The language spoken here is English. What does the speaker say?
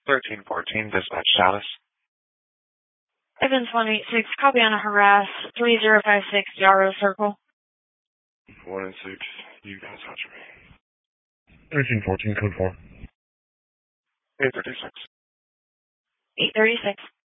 1314, dispatch status. Evans 186, copy on a harass, 3056 Yarrow Circle. 1 and 6, you guys roger me. 1314, code 4. 836. 836.